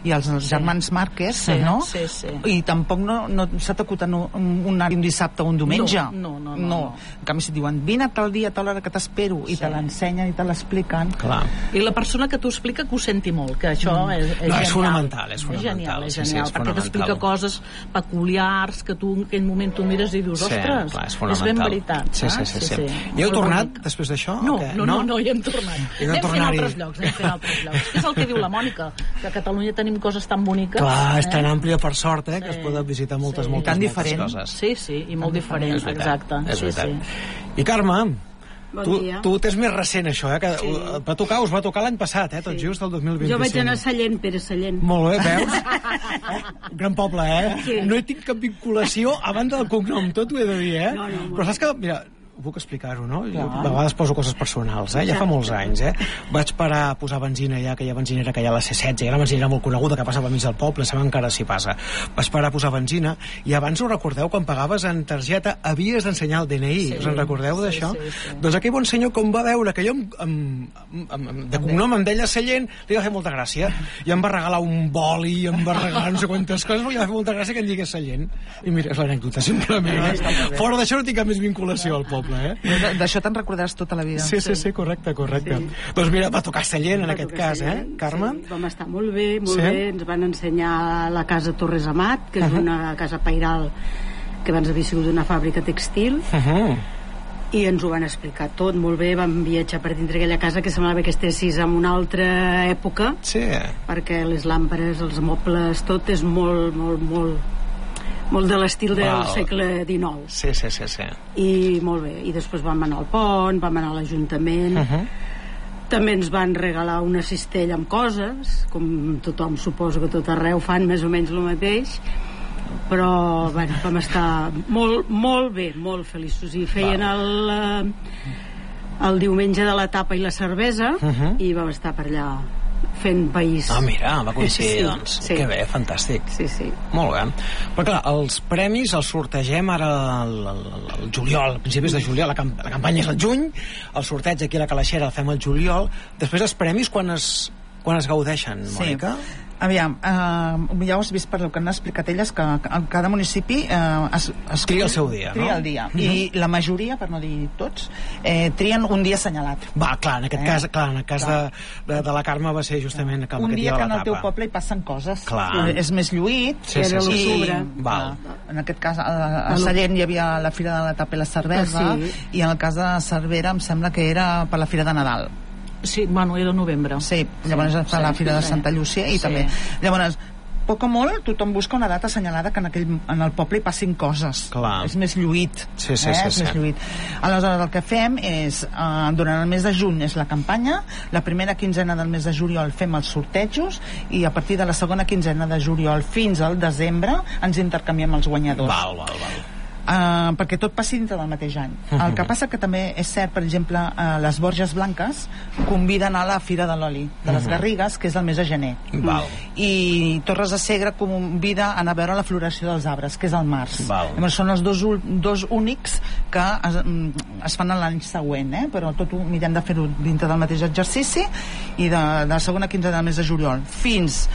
i els germans Márquez, no? Sí. I tampoc no s'ha tocat un dissabte o un diumenge. No. En canvi, si et diuen, vine a tal dia, a tal hora que t'espero, i te l'ensenyen i te l'expliquen. Clar. I la persona que t'ho explica que ho senti molt, que això és genial. És fonamental, és genial, sí, perquè t'explica coses peculiars que tu en aquell moment tu mires i dius, ostres, és ben veritat. Sí. I heu tornat després d'això? No, hi hem tornat. Anem fent altres llocs. És el que diu la Mònica, que a Catalunya tenim coses tan boniques. Clar, és tan àmplia per sort, que es poden visitar moltes coses. Sí, i molt diferents, exacte. És veritat. I Carme, tu tens més recent això, que us va tocar l'any passat, tot just el 2025. Jo vaig anar a Sallent, Pere Sallent. Molt bé, veus? Gran poble, Sí. No hi tinc cap vinculació a banda del cognom, tot ho he de dir, No. Però saps que, mira, ho puc explicar-ho, no? Jo a vegades poso coses personals, ja fa molts anys, Vaig parar a posar benzina allà, aquella benzinera que hi ha a la C16, era una benzinera molt coneguda que passava al mig del poble, sabem encara si passa. Vaig parar a posar benzina i abans ho recordeu, quan pagaves en targeta havies d'ensenyar el DNI, us en recordeu d'això? Sí. Doncs aquell bon senyor, com va veure que jo de cognom em deia Sallent, li va fer molta gràcia i em va regalar un boli, em va regalar no sé quantes coses, li va fer molta gràcia que em digués Sallent. I mira, és l'anècdota, simplement. Fora d'això no tinc cap més vinculació al poble. D'això te'n recordaràs tota la vida. Sí, correcte. Doncs mira, va tocar Sallent en aquest cas, Carme? Sí, vam estar molt bé, ens van ensenyar la casa Torres Amat, que és una casa pairal que abans havia sigut una fàbrica textil, i ens ho van explicar tot molt bé. Vam viatjar per dintre aquella casa que semblava que estessis en una altra època, perquè les làmperes, els mobles, tot és molt de l'estil del segle XIX. Sí. I molt bé. I després vam anar al pont, vam anar a l'Ajuntament. També ens van regalar una cistella amb coses, com tothom suposa que tot arreu fan més o menys el mateix, però bueno, vam estar molt bé, molt feliços. I feien el diumenge de la tapa i la cervesa, i vam estar per allà fent país. Mira, va coincidir, doncs. Que bé, fantàstic. Sí. Molt bé. Però clar, els premis els sortegem ara al juliol, a principis de juliol, la campanya és al juny, el sorteig aquí a la Calaixera el fem al juliol, després els premis quan es gaudeixen, Mònica? Aviam, ja ho has vist per el que han explicat elles, que cada municipi tria el seu dia, tria el dia, i la majoria, per no dir tots, trien un dia assenyalat. Clar, en aquest cas, en el cas de la Carme va ser justament un dia que en el teu poble hi passen coses. És més lluït, era l'octubre. En aquest cas a Sallent hi havia la Fira de la Tapa i la Cervesa, i en el cas de Cervera em sembla que era per la Fira de Nadal. Sí, bueno, era novembre. Sí, llavors es fa la Fira de Santa Llúcia i també. Llavors, poc o molt, tothom busca una data assenyalada que en el poble hi passin coses. És més lluït. Sí. És més lluït. Aleshores, el que fem és, durant el mes de juny és la campanya, la primera quinzena del mes de juliol fem els sortejos, i a partir de la segona quinzena de juliol fins al desembre ens intercanviem els guanyadors. Val. Perquè tot passi dintre del mateix any. El que passa que també és cert, per exemple, les Borges Blanques conviden a la Fira de l'Oli de les Garrigues, que és el mes de gener, i Torres de Segre convida a anar a veure la floració dels arbres, que és al març. Llavors són els dos únics que es fan l'any següent, però tot mirem de fer-ho dintre del mateix exercici, i de la segona quinzena del mes de juliol fins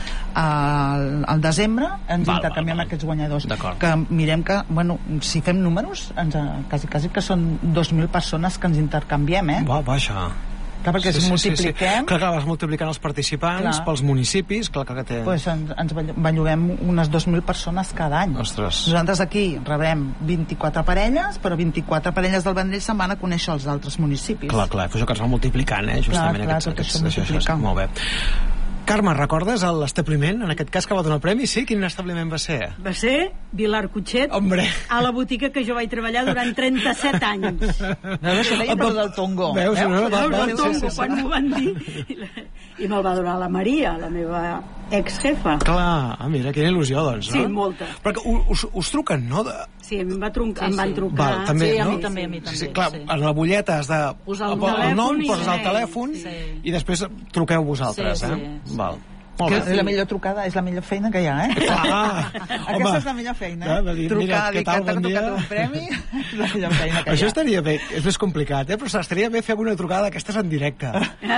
al desembre ens intercanviem aquests guanyadors, que mirem que, si fem números, quasi que són 2.000 persones que ens intercanviem, Vaja. Clar, perquè si multipliquem... Clar, vas multiplicant els participants pels municipis, clar que té... Ens belluguem unes 2.000 persones cada any. Nosaltres aquí rebem 24 parelles, però 24 parelles del Vendrell se'n van a conèixer els altres municipis. Clar, això que es va multiplicant, justament. Clar, tot això multiplica. Molt bé. Carme, recordes l'establiment, en aquest cas, que va donar el premi? Sí? Quin establiment va ser? Va ser Vilar Cotxet, a la botiga que jo vaig treballar durant 37 anys. Això deia per del Tongo. Veus, el Tongo, quan m'ho van dir. I me'l va donar la Maria, la meva exjefa. Clar, mira, quina il·lusió, doncs, no? Sí, molta. Perquè us truquen, no? Sí, a mi em van trucar. Sí, a mi també. Clar, en la butlleta has de posar el nom, poses el telèfon i després truqueu vosaltres, Sí. La millor trucada és la millor feina que hi ha, Aquesta és la millor feina, trucar, dir que t'ha tocat un premi, és la millor feina que hi ha. Això estaria bé, és més complicat, però estaria bé fer alguna trucada d'aquestes en directe.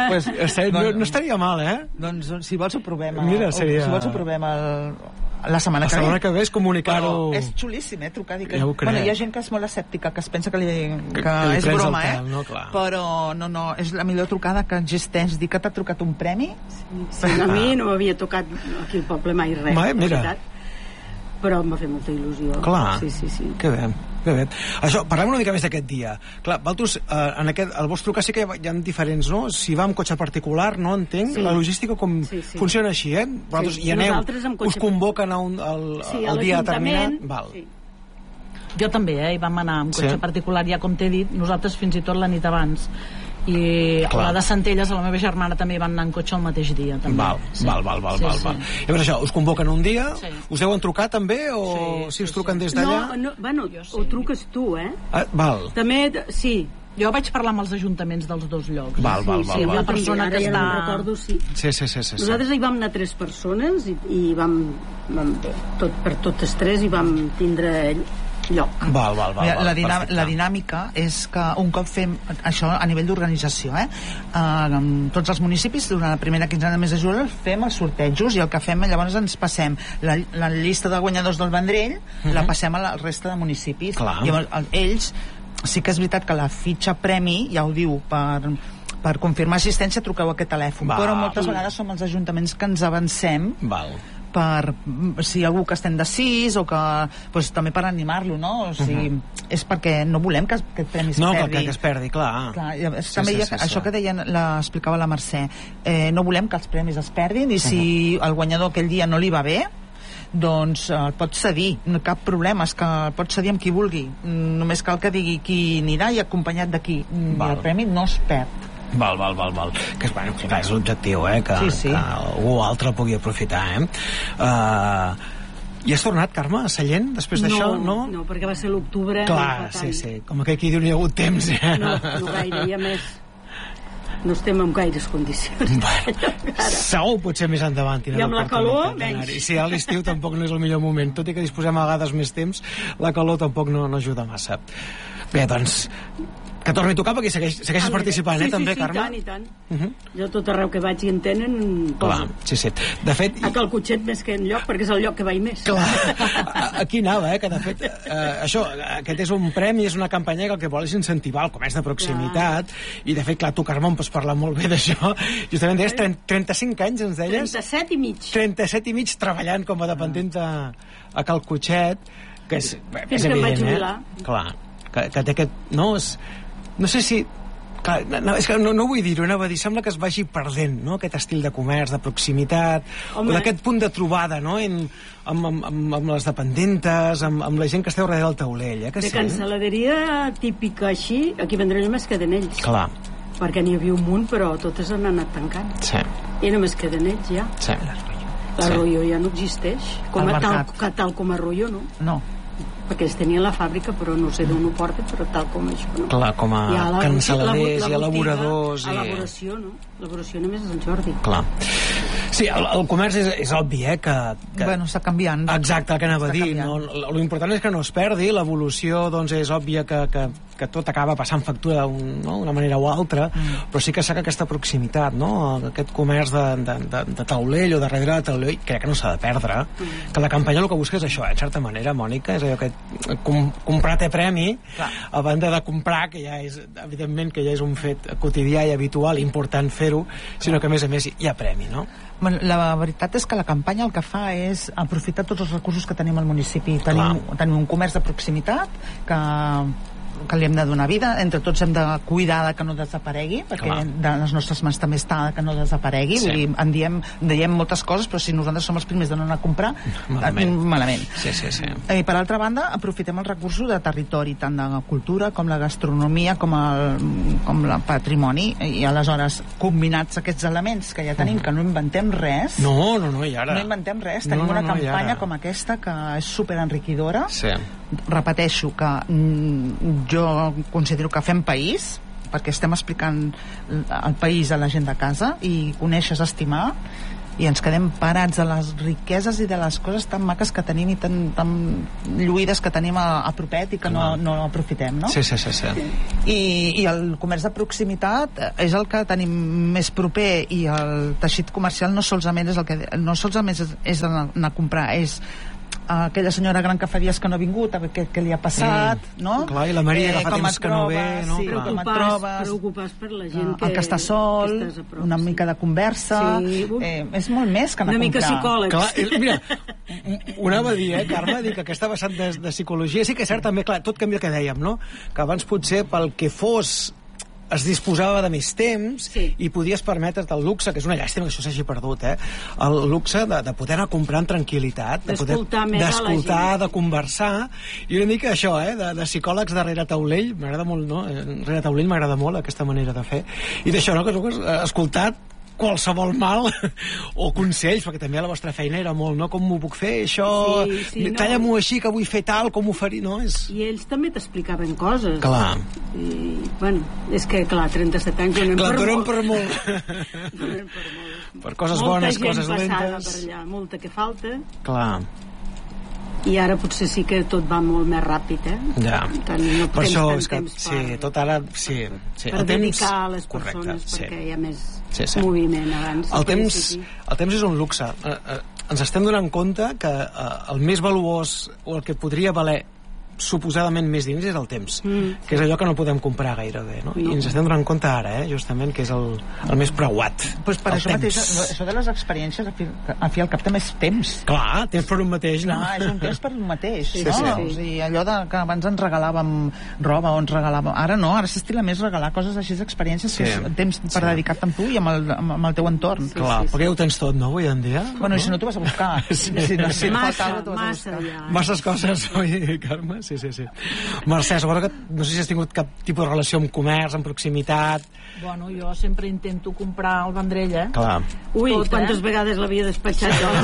No estaria mal, Doncs si vols ho provem. Mira, seria... Si vols ho provem la setmana que ve. La setmana que ve és comunicar-ho... És xulíssim, trucar. Ja ho crec. Hi ha gent que és molt escèptica, que es pensa que és broma, però no, és la millor trucada que existeix. Dir que t'ha trucat un premi... Sí, a mi no m'havia tocat aquí al poble mai res. Mira. Però em va fer molta il·lusió. Clar, sí. Que bé. Això, parlem una mica més d'aquest dia. Clar, vosaltres, al vostre cas sí que hi ha diferents, no? Si va amb cotxe particular, no entenc, la logística com funciona així, Vosaltres hi aneu, us convoquen al dia determinat. Val. Jo també, hi vam anar amb cotxe particular, ja com t'he dit, nosaltres fins i tot la nit abans. I la de Centelles, la meva germana també van anar en cotxe el mateix dia també. Val. Llavors això, us convoquen un dia, us deuen trucar també o si us truquen des d'allà? Bueno, ho truques tu, Val. També, sí. Jo vaig parlar amb els ajuntaments dels dos llocs. Val. Amb la persona que està... No recordo, sí. Nosaltres hi vam anar 3 persones i vam per totes 3 i vam tindre lloc. La dinàmica és que un cop fem això a nivell d'organització, en tots els municipis durant la primera quinzena del mes de juliol fem els sortejos i el que fem llavors ens passem la llista de guanyadors del Vendrell, la passem a la resta de municipis. Llavors ells, sí que és veritat que la fitxa premi ja ho diu, per confirmar assistència truqueu a aquest telèfon, però moltes vegades som els ajuntaments que ens avancem per si algú que estem decis o que també per animar-lo, no? O sigui, és perquè no volem que aquest premi es perdi. Que es perdi, clar. També això que explicava la Mercè, no volem que els premis es perdin i si el guanyador aquell dia no li va bé, doncs el pot cedir, no cap problema, és que el pot cedir amb qui vulgui, només cal que digui qui anirà i acompanyat de qui, i el premi no es perd. Val. Que és l'objectiu, que algú altre el pugui aprofitar, I has tornat, Carme, a Sallent després d'això? No, perquè va ser l'octubre. Clar, sí, com aquell que diu no hi ha hagut temps. No gaire, i a més no estem en gaires condicions. Segur potser més endavant. I amb la calor, menys. Sí, a l'estiu tampoc no és el millor moment, tot i que disposem a vegades més temps, la calor tampoc no ajuda massa. Bé, doncs que torni a tocar perquè segueixes participant, també, Carme? Sí, i tant. Jo tot arreu que vaig i en tenen... Clar, sí. De fet... A Calcutxet més que enlloc, perquè és el lloc que vaig més. Clar, aquí anava, que de fet això, aquest és un premi, és una campanya que el que vol és incentivar el comerç de proximitat, i de fet, clar, tu, Carme, em pots parlar molt bé d'això. Justament deies 35 anys, ens deies? 37 i mig. 37 i mig treballant com a dependent a Calcutxet, que és evident, que em vaig jubilar. Clar, que té aquest... No sé si... Clar, és que no vull dir-ho, anava a dir, sembla que es vagi perdent, no?, aquest estil de comerç, de proximitat, o d'aquest punt de trobada, no?, amb les dependentes, amb la gent que esteu darrere del taulell, que sí? De cancel·laderia típica així, aquí vendré només queden ells. Clar. Perquè n'hi havia un munt, però totes han anat tancant. Sí. I només queden ells, ja. Sí. L'arroyo ja no existeix. Tal com Arroyo, no? No. Perquè ells tenien la fàbrica, però no sé d'on ho porten, però tal com això, no? Clar, com a cancel·ladors i elaboradors. Elaboració, no? Elaboració només és en Jordi. Clar. Sí, el comerç és obvi, que... Bueno, està canviant. Exacte, el que anava a dir. L'important és que no es perdi, l'evolució, doncs, és òbvia que tot acaba passant factura d'una manera o altra, però sí que s'ha aquesta proximitat, no? Aquest comerç de taulell o de darrere de taulell, crec que no s'ha de perdre, que la campanya el que busca és això, en certa manera, Mònica, és allò que comprar té premi, a banda de comprar, que ja és, evidentment, que ja és un fet quotidià i habitual, important fer-ho, sinó que a més hi ha premi, no? La veritat és que la campanya el que fa és aprofitar tots els recursos que tenim al municipi. Tenim un comerç de proximitat que li hem de donar vida, entre tots hem de cuidar de que no desaparegui, perquè de les nostres mans també està que no desaparegui, vull dir, diem moltes coses, però si nosaltres som els primers de no anar a comprar, malament. Sí. I per altra banda, aprofitem els recursos de territori, tant de la cultura com la gastronomia, com el patrimoni, i aleshores, combinats aquests elements que ja tenim, que no inventem res, no, i ara no inventem res, tenim una campanya com aquesta que és superenriquidora. Repeteixo que jo considero que fem país, perquè estem explicant el país a la gent de casa, i conèixer és estimar, i ens quedem parats de les riqueses i de les coses tan maques que tenim i tan lluïdes que tenim a propet i que no aprofitem, no? Sí. I el comerç de proximitat és el que tenim més proper, i el teixit comercial no solament és anar a comprar, és aquella senyora gran que fa dies que no ha vingut, a veure què li ha passat, no? Clar, i la Maria que fa temps que no ve, no? Sí, com et trobes, preocupes per la gent que està sol, una mica de conversa, és molt més que anar a comprar. Una mica psicòlegs. Clar, mira, ho anava a dir, Carme, que aquesta vessant de psicologia sí que és cert també, clar, tot canvia el que dèiem, no? Que abans potser pel que fos es disposava de més temps i podies permetre't el luxe, que és una llàstima que això s'hagi perdut, el luxe de poder anar a comprar en tranquil·litat, d'escoltar, de conversar, i una mica això, de psicòlegs darrere taulell, m'agrada molt, no? Darrere taulell m'agrada molt aquesta manera de fer, i d'això, no? Que has escoltat qualsevol mal o consells, perquè també la vostra feina era molt, no? Com m'ho puc fer, això, talla-m'ho així, que vull fer tal, com ho faria, no? I ells també t'explicaven coses. Clar. I, bueno, és que, clar, 37 anys donem per molt. Per coses bones, coses dolentes. Molta gent passada per allà, molta que falta. Clar. I ara potser sí que tot va molt més ràpid, Ja. No per això és que, per, tot ara, sí. Per dedicar a les persones, perquè hi ha més moviment abans. El temps és un luxe. Ens estem donant compte que el més valuós, o el que podria valer suposadament més diners, és el temps, que és allò que no podem comprar gairebé, no? I ens estem donant compte ara, justament, que és el més preuat. Pues per això mateix, això de les experiències, al fi al cap també és temps. Clar, temps per un mateix, no? És un temps per un mateix, no? O sigui, allò que abans ens regalàvem roba o ens regalàvem... Ara no, ara s'estila més regalar coses així d'experiències, que és temps per dedicar-te amb tu i amb el teu entorn. Clar, perquè ho tens tot, no, avui en dia? Bueno, i si no t'ho vas a buscar. Masses coses, oi, Carme? Sí. Mercè, suposo que no sé si has tingut cap tipus de relació amb comerç, amb proximitat. Bueno, jo sempre intento comprar al Vendrell, Clar. Ui, quantes vegades l'havia despatxat jo.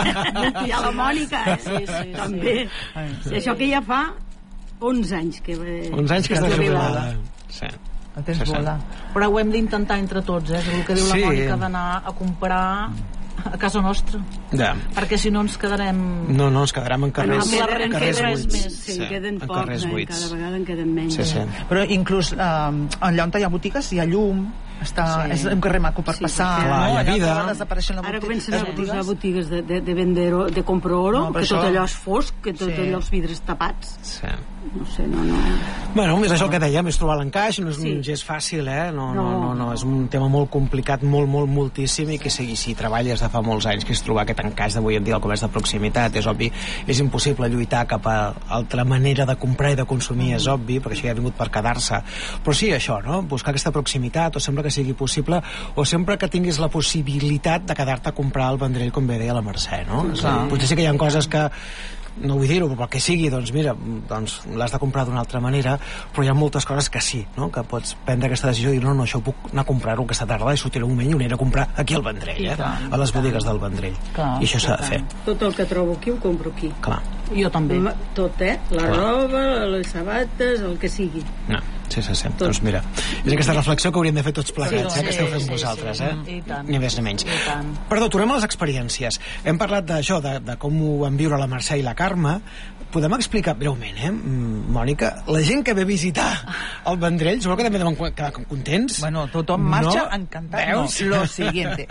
I a la Mònica, també. Això que ja fa 11 anys que... 11 anys que estàs jubilada. Sí. El temps vola. Però ho hem d'intentar entre tots, és el que diu la Mònica, d'anar a comprar a casa nostra, perquè si no ens quedarem... No, ens quedarem en carrers buits. Sí, queden pocs, cada vegada en queden menys. Però inclús allà on hi ha botigues hi ha llum, és un carrer maco per passar, hi ha vida. Ara comencen a posar botigues de vender, de comprar oro, que tot allò és fosc, que tot allò els vidres tapats. No sé, no. Bueno, és això el que dèiem, és trobar l'encaix, no és un gest fàcil, no, és un tema molt complicat, moltíssim, i que si treballes de fa molts anys, que és trobar aquest encaix d'avui en dia al comerç de proximitat, és obvi, és impossible lluitar cap a altra manera de comprar i de consumir, és obvi, perquè això ja ha vingut per quedar-se, però sí, això, no? Buscar aquesta proximitat, o sempre que sigui possible, o sempre que tinguis la possibilitat de quedar-te a comprar al Vendrell, com bé deia la Mercè, no? Potser sí que hi ha coses que no vull dir-ho, però pel que sigui, doncs mira, l'has de comprar d'una altra manera, però hi ha moltes coses que sí, no? Que pots prendre aquesta decisió i dir, no, això puc anar a comprar-ho aquesta tarda i sortir un moment i ho aniré a comprar aquí al Vendrell, a les botigues del Vendrell. I això s'ha de fer. Tot el que trobo aquí ho compro aquí. Clar. Jo també. Tot, la roba, les sabates, el que sigui. No. Sí. Doncs mira, és aquesta reflexió que hauríem de fer tots plegats, que esteu fent vosaltres, ni més ni menys. Perdó, tornem a les experiències. Hem parlat d'això, de com ho van viure la Mercè i la Carme. Podem explicar breument, Mònica, la gent que ve a visitar el Vendrell, suposo que també deuen quedar contents? Bueno, tothom marxa encantat. Lo siguiente.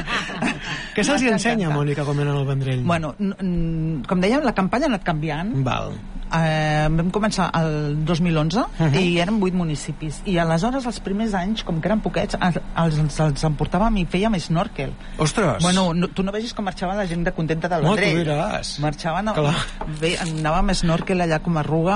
Què se'ls ensenya, Mònica, com eren al Vendrell? Bueno, com dèiem, la campanya ha anat canviant. Val. Vam començar el 2011 i eren 8 municipis, i aleshores els primers anys, com que eren poquets, els emportàvem i fèiem snorkel. Ostres! Bueno, tu no vegis com marxava la gent de contenta del Vendrell. Marxaven, anàvem a snorkel allà com a Ruga,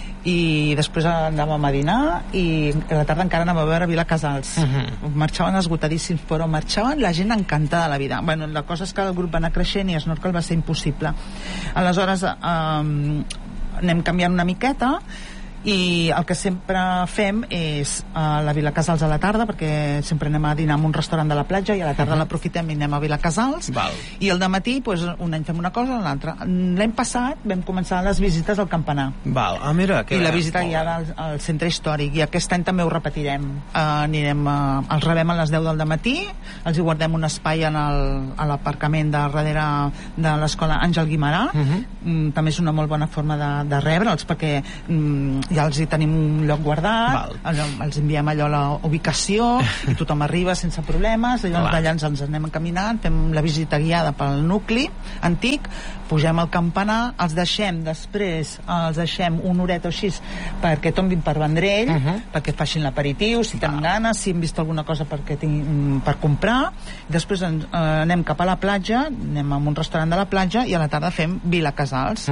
i després anàvem a dinar, i a la tarda encara anàvem a veure Vila Casals. Marxaven esgotadíssims, però marxaven la gent encantada de la vida. Bueno, la cosa és que el grup va anar creixent i snorkel va ser impossible. Aleshores anem canviant una miqueta, I el que sempre fem és a la Vila Casals a la tarda, perquè sempre anem a dinar en un restaurant de la platja i a la tarda l'aprofitem i anem a Vila Casals. I al dematí pues, un any fem una cosa, l'altre. L'any passat vam començar les visites al campanar. Mira, i la visita guiada al centre històric, i aquest any també ho repetirem. Els rebem a les 10 del dematí, els hi guardem un espai a l'aparcament de darrere de l'escola Àngel Guimarà. També és una molt bona forma de rebre'ls, perquè ja els hi tenim un lloc guardat, els enviem allò a la ubicació i tothom arriba sense problemes. Llavors d'allà ens anem encaminant, fem la visita guiada pel nucli antic, pugem al campanar, els deixem una horeta o així perquè tombin per Vendrell, perquè facin l'aperitiu, si tenen ganes, si hem vist alguna cosa per comprar. Després anem cap a la platja, anem a un restaurant de la platja i a la tarda fem Vila Casals.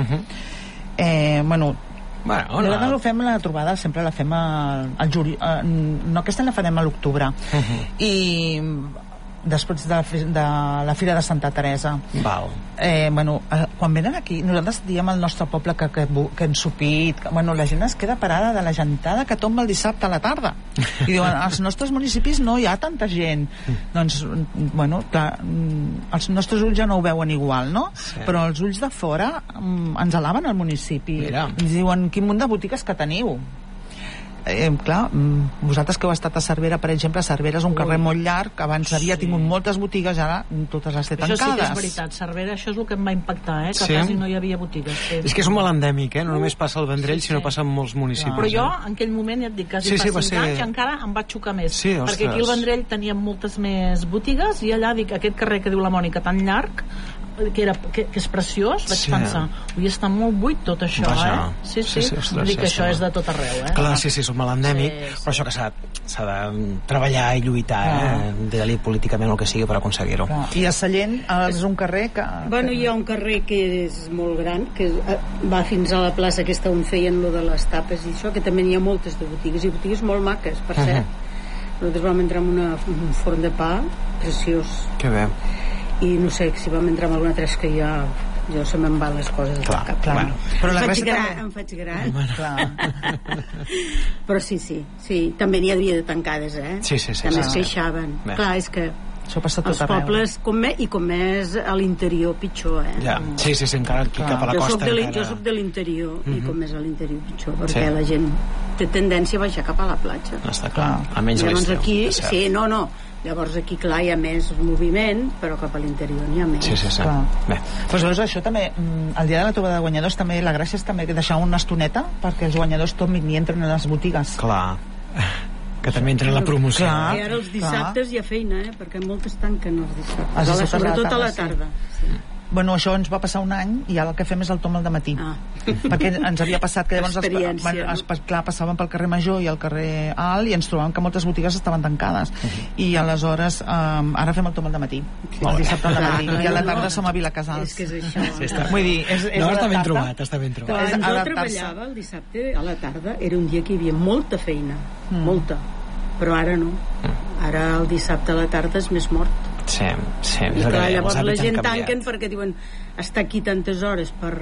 Nosaltres ho fem, la trobada sempre la fem al juliol, no, aquesta la farem a l'octubre, i després de la Fira de Santa Teresa. Quan venen aquí, nosaltres diem al nostre poble que ensopit, la gent es queda parada de la gentada que tomba el dissabte a la tarda, i diuen, als nostres municipis no hi ha tanta gent. Doncs, clar, els nostres ulls ja no ho veuen igual, no? Però els ulls de fora ens alaben al municipi, ens diuen quin munt de botigues que teniu. Clar, vosaltres que heu estat a Cervera, per exemple, Cervera és un carrer molt llarg, que abans havia tingut moltes botigues, ara totes les té tancades. Això sí que és veritat, Cervera, això és el que em va impactar, que quasi no hi havia botigues. És que és un mal endèmic, no només passa al Vendrell, sinó passa en molts municipis. Però jo, en aquell moment, ja et dic, quasi fa 5 anys, encara em va xocar més, perquè aquí al Vendrell teníem moltes més botigues, i allà, dic, aquest carrer que diu la Mònica, tan llarg, que és preciós, vaig pensar, ui, està molt buit tot això, Sí, dic que això és de tot arreu, Clar, sí, és un mal endèmic, però això que s'ha de treballar i lluitar, de dir políticament el que sigui per aconseguir-ho. I a Sallent és un carrer que... Hi ha un carrer que és molt gran, que va fins a la plaça aquesta on feien lo de les tapes i això, que també n'hi ha moltes de botigues, i botigues molt maques, per cert. Nosaltres vam entrar en un forn de pa preciós. Que bé. I no sé, si vam entrar en alguna altra que jo se me'n van les coses del cap. Però em faig gran. Però sí, també n'hi havia de tancades, també es queixaven. Clar, és que els pobles, com més a l'interior, pitjor, Sí, encara aquí cap a la costa. Jo soc de l'interior, i com més a l'interior, pitjor, perquè la gent té tendència a baixar cap a la platja. Està clar, almenys a l'estiu. Llavors aquí, llavors aquí, clar, hi ha més moviment, però cap a l'interior n'hi ha més. Sí. Bé. Pues veus, això també, el dia de la trobada de guanyadors, també la gràcia és també deixar una estoneta perquè els guanyadors tornin i entren a les botigues. Clar, que també entren a la promoció. I ara els dissabtes hi ha feina, perquè moltes tanquen els dissabtes, sobretot a la tarda. Això ens va passar un any i ara el que fem és el tom al dematí, perquè ens havia passat que llavors passàvem pel carrer Major i el carrer Alt i ens trobàvem que moltes botigues estaven tancades, i aleshores ara fem el tom al dematí, el dissabte al dematí, i a la tarda som a Vila Casals. És que és això. Vull dir, està ben trobat. Quan jo treballava el dissabte a la tarda era un dia que hi havia molta feina, molta, però ara no. Ara el dissabte a la tarda és més mort. Sí. I clar, llavors la gent tanquen perquè diuen està aquí tantes hores per...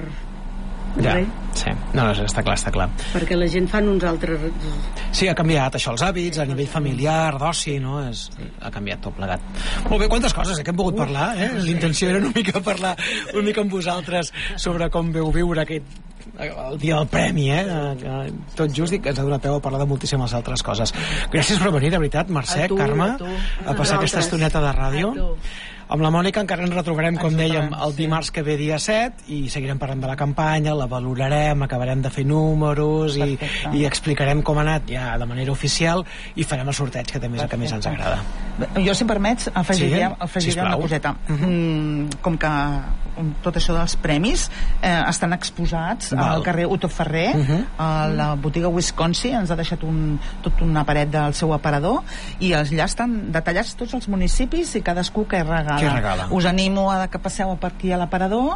Sí, està clar. Perquè la gent fan uns altres... Sí, ha canviat això, els hàbits, a nivell familiar, d'oci, no? Ha canviat tot plegat. Molt bé, quantes coses que hem pogut parlar, L'intenció era una mica parlar una mica amb vosaltres sobre com veu viure el dia del premi, tot just, i que ens ha donat peu a parlar de moltíssimes altres coses. Gràcies per venir, de veritat, Mercè, Carme, a passar aquesta estoneta de ràdio. Amb la Mònica encara ens retrobarem, com dèiem, el dimarts que ve, dia 7, i seguirem parlant de la campanya, la valorarem, acabarem de fer números i explicarem com ha anat ja de manera oficial, i farem el sorteig, que també és el que més ens agrada. Jo, si em permets, afegiré una coseta. Com que tot això dels premis estan exposats al carrer Otto Ferrer, a la botiga Wisconsin, ens ha deixat tot una paret del seu aparador, i allà estan detallats tots els municipis i cadascú que regala. Us animo a que passeu per aquí a l'aparador,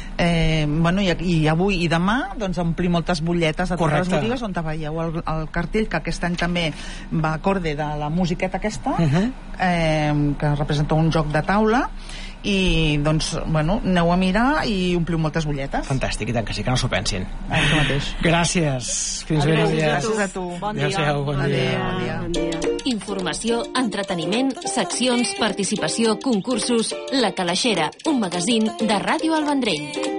i avui i demà doncs omplir moltes butlletes a totes les botigues on veieu el cartell, que aquest any també va acorde de la musiqueta aquesta, que representa un joc de taula, i doncs, bueno, aneu a mirar i ompliu moltes butlletes. Fantàstic, i tant que sí, que no s'ho pensin. Això mateix. Gràcies. Fins ben aviat. Gràcies a tu. Bon dia. Bon dia. Informació, entreteniment, seccions, participació, concursos... La Calaixera, un magazín de Ràdio El Vendrell.